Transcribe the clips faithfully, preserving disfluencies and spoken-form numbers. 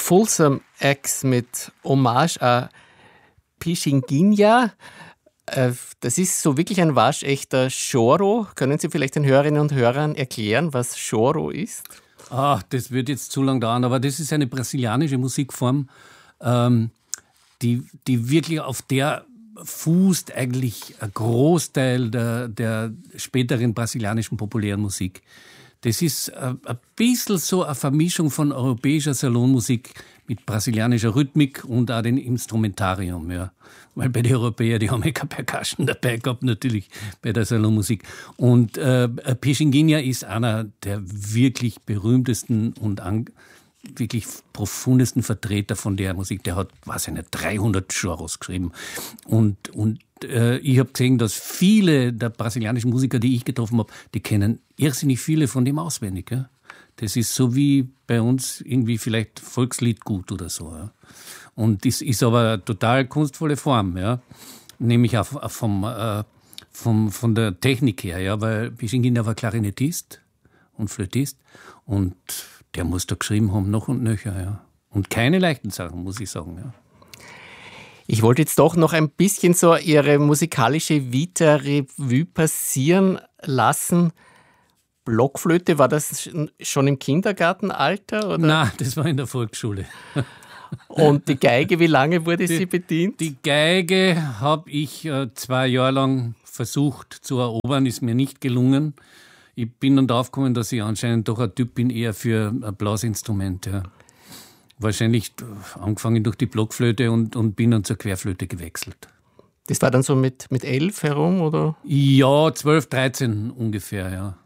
Folsom X mit Hommage an Pichinguinha. Das ist so wirklich ein waschechter Choro. Können Sie vielleicht den Hörerinnen und Hörern erklären, was Choro ist? Ach, das wird jetzt zu lang dauern, aber das ist eine brasilianische Musikform, ähm, die, die wirklich auf der fußt eigentlich ein Großteil der, der späteren brasilianischen populären Musik. Das ist ein bisschen so eine Vermischung von europäischer Salonmusik mit brasilianischer Rhythmik und auch dem Instrumentarium. Ja. Weil bei den Europäern, die haben ja keine Percussion dabei gehabt, natürlich bei der Salonmusik. Und äh, Pichinguinha ist einer der wirklich berühmtesten und an, wirklich profundesten Vertreter von der Musik. Der hat, weiß ich nicht, dreihundert Choros geschrieben. Und, und äh, ich habe gesehen, dass viele der brasilianischen Musiker, die ich getroffen habe, die kennen irrsinnig viele von dem auswendig. Ja? Das ist so wie bei uns irgendwie vielleicht Volksliedgut oder so. Ja? Und das ist aber eine total kunstvolle Form, ja? Nämlich auch vom, äh, vom, von der Technik her, ja? Weil Pichinguinha war Klarinettist und Flötist und der muss da geschrieben haben, noch und nöcher. Ja? Und keine leichten Sachen, muss ich sagen. Ja. Ich wollte jetzt doch noch ein bisschen so Ihre musikalische Vita Revue passieren lassen. Blockflöte, war das schon im Kindergartenalter? Oder? Nein, das war in der Volksschule. Und die Geige, wie lange wurde die, sie bedient? Die Geige habe ich äh, zwei Jahre lang versucht zu erobern, ist mir nicht gelungen. Ich bin dann draufgekommen, dass ich anscheinend doch ein Typ bin, eher für ein Blasinstrument. Ja. Wahrscheinlich angefangen durch die Blockflöte und, und bin dann zur Querflöte gewechselt. Das war dann so mit, mit elf herum, oder? Ja, zwölf, dreizehn ungefähr, ja.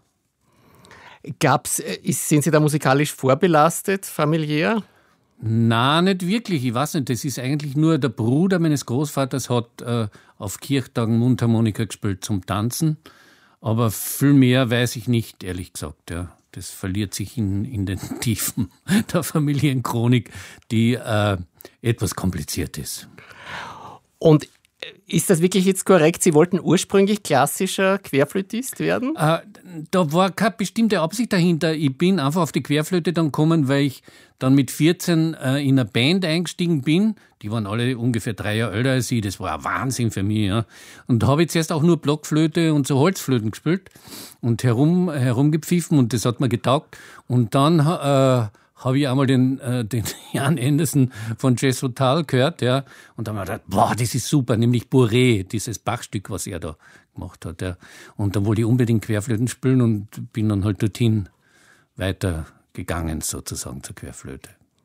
Gab's, sind Sie da musikalisch vorbelastet, familiär? Nein, nicht wirklich. Ich weiß nicht, das ist eigentlich nur der Bruder meines Großvaters hat äh, auf Kirchtagen Mundharmonika gespielt zum Tanzen. Aber viel mehr weiß ich nicht, ehrlich gesagt. Ja. Das verliert sich in, in den Tiefen der Familienchronik, die äh, etwas kompliziert ist. Und ist das wirklich jetzt korrekt? Sie wollten ursprünglich klassischer Querflötist werden? Äh, da war keine bestimmte Absicht dahinter. Ich bin einfach auf die Querflöte dann gekommen, weil ich dann mit vierzehn äh, in eine Band eingestiegen bin. Die waren alle ungefähr drei Jahre älter als ich. Das war ein Wahnsinn für mich. Ja. Und da habe ich zuerst auch nur Blockflöte und so Holzflöten gespielt und herum, herumgepfiffen und das hat mir getaugt. Und dann äh, habe ich einmal den, äh, den Jan Anderson von Jazz Total gehört, ja, und dann habe ich gedacht, boah, das ist super, nämlich Bourrée, dieses Bachstück, was er da gemacht hat, ja. Und dann wollte ich unbedingt Querflöten spielen und bin dann halt dorthin weitergegangen, sozusagen, zur Querflöte.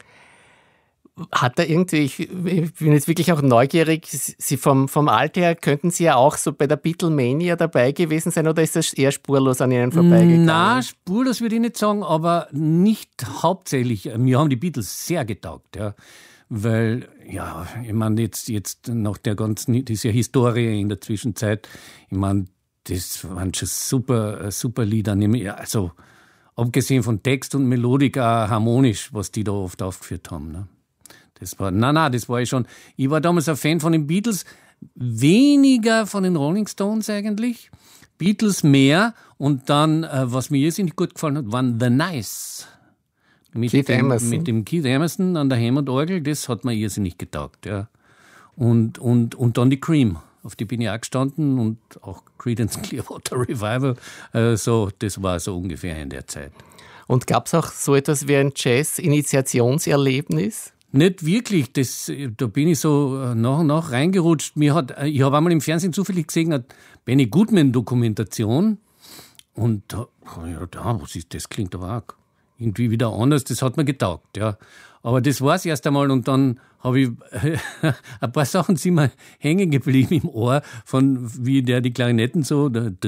Hat er irgendwie, ich bin jetzt wirklich auch neugierig, Sie vom, vom Alter her, könnten Sie ja auch so bei der Beatlemania dabei gewesen sein oder ist das eher spurlos an Ihnen vorbeigegangen? Nein, spurlos würde ich nicht sagen, aber nicht hauptsächlich. Mir haben die Beatles sehr getaugt, ja. Weil, ja, ich meine, jetzt, jetzt nach der ganzen, dieser Historie in der Zwischenzeit, ich meine, das waren schon super, super Lieder, nämlich, also, abgesehen von Text und Melodik auch harmonisch, was die da oft aufgeführt haben, ne. Das war, nein, nein, das war ich schon. Ich war damals ein Fan von den Beatles, weniger von den Rolling Stones eigentlich. Beatles mehr und dann, äh, was mir irrsinnig gut gefallen hat, waren The Nice. Mit Keith dem, Emerson. Mit dem Keith Emerson an der Hammond-Orgel, das hat mir irrsinnig getaugt, ja. Und, und, und dann die Cream, auf die bin ich auch gestanden und auch Creedence Clearwater Revival, äh, so, das war so ungefähr in der Zeit. Und gab es auch so etwas wie ein Jazz-Initiationserlebnis? Nicht wirklich, das, da bin ich so nach und nach reingerutscht. Mir hat, ich habe einmal im Fernsehen zufällig gesehen, eine Benny Goodman-Dokumentation und da habe ich gedacht, ah, was ist das? Klingt aber auch irgendwie wieder anders, das hat mir getaugt, ja. Aber das war es erst einmal und dann habe ich ein paar Sachen sind mir hängen geblieben im Ohr, von wie der die Klarinetten so und das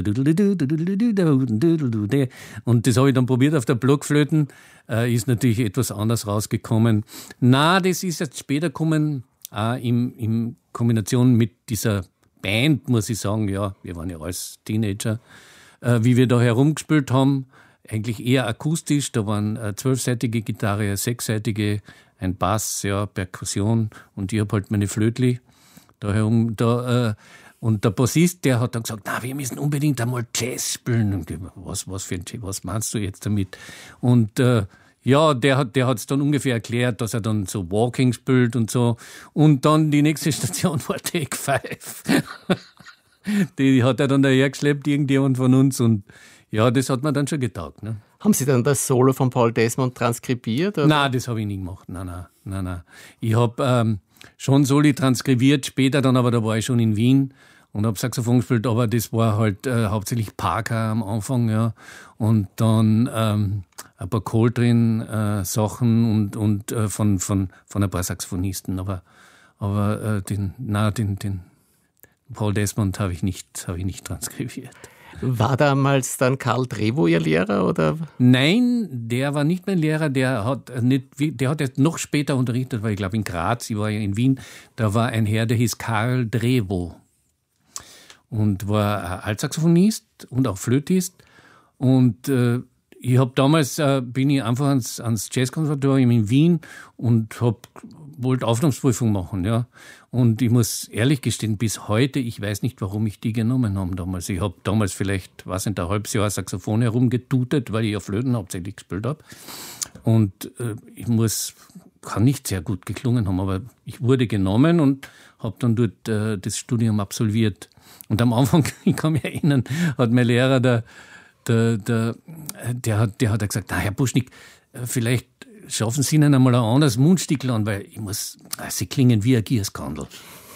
habe ich dann probiert auf der Blockflöten, äh, ist natürlich etwas anders rausgekommen. Na, das ist jetzt später gekommen, auch in, in Kombination mit dieser Band, muss ich sagen, ja, wir waren ja alles Teenager, äh, wie wir da herumgespielt haben, eigentlich eher akustisch, da waren eine zwölfseitige Gitarre, eine sechsseitige, ein Bass, ja, Perkussion und ich hab halt meine Flötli da herum, da, äh, und der Bassist, der hat dann gesagt, na, wir müssen unbedingt einmal Jazz spielen. Und ich, was, was für ein Jazz, was meinst du jetzt damit? Und, äh, Ja, der hat der hat's dann ungefähr erklärt, dass er dann so Walking spielt und so. Und dann die nächste Station war Take Five. Die hat er dann dahergeschleppt, irgendjemand von uns. Und ja, das hat mir dann schon getaugt. Ne? Haben Sie dann das Solo von Paul Desmond transkribiert? Oder? Nein, das habe ich nie gemacht. Nein, nein, nein, nein. Ich habe ähm, schon Soli transkribiert, später dann aber, da war ich schon in Wien und habe Saxophon gespielt, aber das war halt äh, hauptsächlich Parker am Anfang, ja. Und dann ähm, ein paar Coltrane-Sachen und, und äh, von, von, von ein paar Saxophonisten. Aber, aber äh, den, nein, den, den Paul Desmond habe ich nicht, habe ich nicht transkribiert. War damals dann Karl Drevo Ihr Lehrer, oder? Nein, der war nicht mein Lehrer, der hat nicht, der hat erst noch später unterrichtet, weil ich glaube in Graz, ich war ja in Wien, da war ein Herr, der hieß Karl Drevo und war Altsaxophonist und auch Flötist und äh, ich habe damals, äh, bin ich einfach ans, ans Jazzkonservatorium in Wien und habe wollte Aufnahmeprüfung machen, ja. Und ich muss ehrlich gestehen, bis heute, ich weiß nicht, warum ich die genommen habe damals. Ich habe damals vielleicht, was in ein halbes Jahr Saxophon herumgetutet, weil ich ja Flöten hauptsächlich gespielt habe. Und äh, ich muss, kann nicht sehr gut geklungen haben, aber ich wurde genommen und habe dann dort äh, das Studium absolviert. Und am Anfang, ich kann mich erinnern, hat mein Lehrer, der, der, der, der, hat, der hat gesagt, na, Herr Buschnick, vielleicht schaffen Sie Ihnen einmal ein anderes Mundstickel an, weil ich muss, Sie klingen wie ein Gierskandel.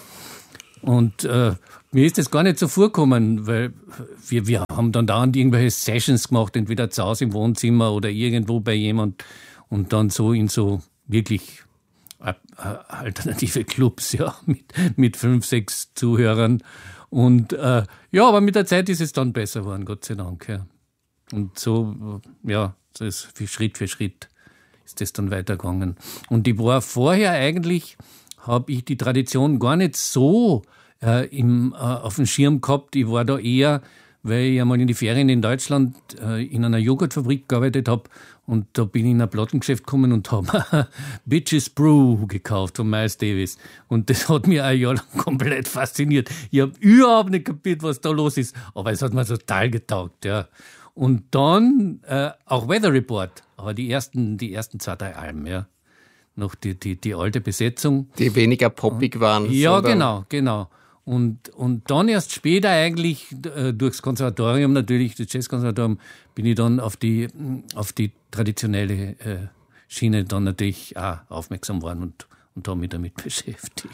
Und äh, mir ist das gar nicht so vorgekommen, weil wir, wir haben dann dauernd irgendwelche Sessions gemacht, entweder zu Hause im Wohnzimmer oder irgendwo bei jemand und dann so in so wirklich äh, alternative Clubs, ja, mit, mit fünf, sechs Zuhörern. Und äh, ja, aber mit der Zeit ist es dann besser geworden, Gott sei Dank. Ja. Und so, ja, so ist Schritt für Schritt ist das dann weitergegangen. Und ich war vorher eigentlich, habe ich die Tradition gar nicht so äh, im, äh, auf dem Schirm gehabt. Ich war da eher, weil ich einmal in die Ferien in Deutschland äh, in einer Joghurtfabrik gearbeitet habe und da bin ich in ein Plattengeschäft gekommen und habe Bitches Brew gekauft von Miles Davis. Und das hat mich ein Jahr lang komplett fasziniert. Ich habe überhaupt nicht kapiert, was da los ist, aber es hat mir total getaugt, ja. Und dann äh, auch Weather Report, aber die ersten, die ersten zwei, drei Alben, ja. Noch die, die, die alte Besetzung. Die weniger poppig waren. Ja, genau, genau. Und, und dann erst später eigentlich äh, durchs Konservatorium natürlich, das Jazzkonservatorium, bin ich dann auf die, auf die traditionelle äh, Schiene dann natürlich auch aufmerksam geworden und, und habe mich damit beschäftigt.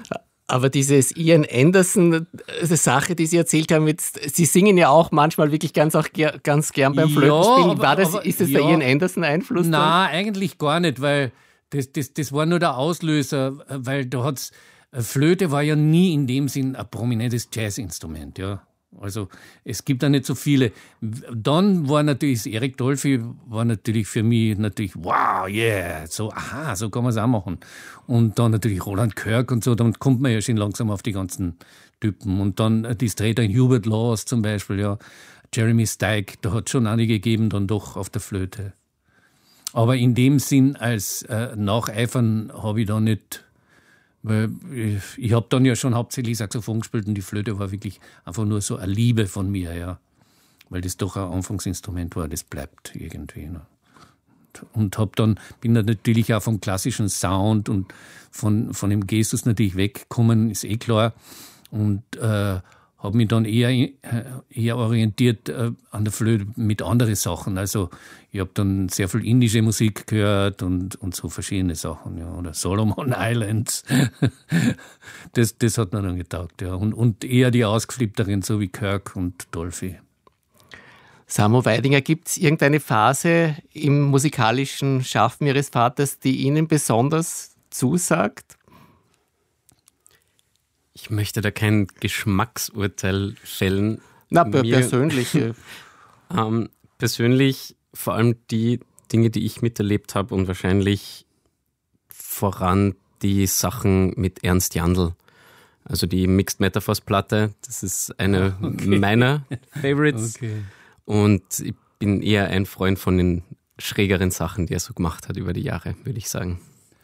Aber dieses Ian Anderson-Sache, die Sie erzählt haben, jetzt, Sie singen ja auch manchmal wirklich ganz, auch ger- ganz gern beim Flötenspielen. Ja, War das, aber, ist das ja, der Ian Anderson-Einfluss? Nein, eigentlich gar nicht, weil das, das, das war nur der Auslöser, weil da hat's, Flöte war ja nie in dem Sinn ein prominentes Jazzinstrument, ja. Also es gibt da nicht so viele. Dann war natürlich Eric Dolphy war natürlich für mich natürlich wow, yeah, so aha, so kann man es auch machen. Und dann natürlich Roland Kirk und so, dann kommt man ja schon langsam auf die ganzen Typen. Und dann die Streiter in Hubert Laws zum Beispiel, ja, Jeremy Steig, da hat schon einige gegeben dann doch auf der Flöte. Aber in dem Sinn als äh, Nacheifern habe ich da nicht. Weil ich, ich habe dann ja schon hauptsächlich Saxophon gespielt und die Flöte war wirklich einfach nur so eine Liebe von mir, ja. Weil das doch ein Anfangsinstrument war, das bleibt irgendwie. Ne? Und hab dann, bin dann natürlich auch vom klassischen Sound und von, von dem Gestus natürlich weggekommen, ist eh klar. Und äh, habe mich dann eher, eher orientiert äh, an der Flöte mit anderen Sachen. Also ich habe dann sehr viel indische Musik gehört und, und so verschiedene Sachen, ja. Oder Solomon Islands. das, das hat mir dann getaugt, ja. Und, und eher die Ausgeflippteren, so wie Kirk und Dolphy. Samo Weidinger, gibt es irgendeine Phase im musikalischen Schaffen Ihres Vaters, die Ihnen besonders zusagt? Ich möchte da kein Geschmacksurteil fällen. Na, Mir, persönlich. ähm, persönlich vor allem die Dinge, die ich miterlebt habe und wahrscheinlich voran die Sachen mit Ernst Jandl. Also die Mixed Metaphors-Platte, das ist eine okay. meiner Favorites. Okay. Und ich bin eher ein Freund von den schrägeren Sachen, die er so gemacht hat über die Jahre, würde ich sagen.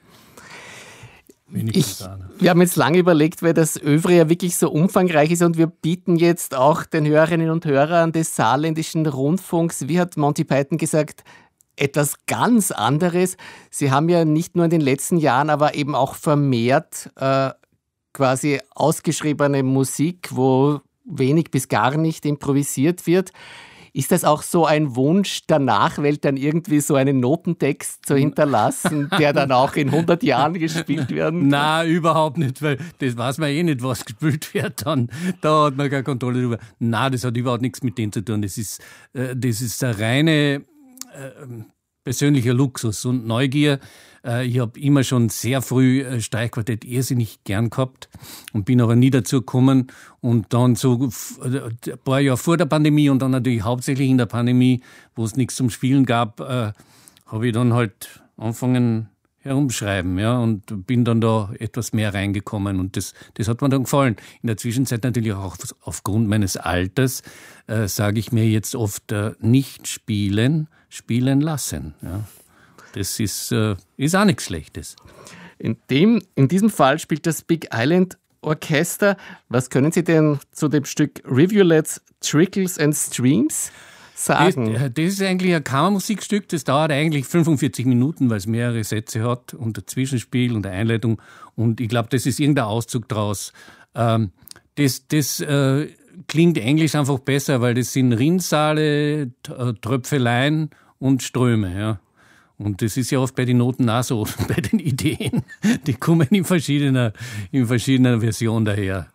Ich, wir haben jetzt lange überlegt, weil das Övre ja wirklich so umfangreich ist und wir bieten jetzt auch den Hörerinnen und Hörern des saarländischen Rundfunks, wie hat Monty Python gesagt, etwas ganz anderes. Sie haben ja nicht nur in den letzten Jahren, aber eben auch vermehrt äh, quasi ausgeschriebene Musik, wo wenig bis gar nicht improvisiert wird. Ist das auch so ein Wunsch der Nachwelt, dann irgendwie so einen Notentext zu hinterlassen, der dann auch in hundert Jahren gespielt werden kann? Nein, überhaupt nicht, weil das weiß man eh nicht, was gespielt wird. Dann, da hat man keine Kontrolle drüber. Nein, das hat überhaupt nichts mit dem zu tun. Das ist, äh, das ist eine reine äh, persönlicher Luxus und Neugier. Äh, ich habe immer schon sehr früh äh, Streichquartett irrsinnig gern gehabt und bin aber nie dazu gekommen. Und dann so äh, ein paar Jahre vor der Pandemie und dann natürlich hauptsächlich in der Pandemie, wo es nichts zum Spielen gab, äh, habe ich dann halt angefangen herumschreiben, ja, und bin dann da etwas mehr reingekommen und das, das hat mir dann gefallen. In der Zwischenzeit natürlich auch auf, aufgrund meines Alters äh, sage ich mir jetzt oft äh, nicht spielen, spielen lassen, ja. Das ist, äh, ist auch nichts Schlechtes. In, dem, in diesem Fall spielt das Big Island Orchester. Was können Sie denn zu dem Stück Rivulets, Trickles and Streams sagen? Das, das ist eigentlich ein Kammermusikstück, das dauert eigentlich fünfundvierzig Minuten, weil es mehrere Sätze hat und ein Zwischenspiel und eine Einleitung. Und ich glaube, das ist irgendein Auszug draus. Ähm, das das äh, klingt englisch einfach besser, weil das sind Rinnsale, Tröpfeleien und Ströme, ja. Und das ist ja oft bei den Noten auch so, bei den Ideen. Die kommen in verschiedener, in verschiedener Version daher.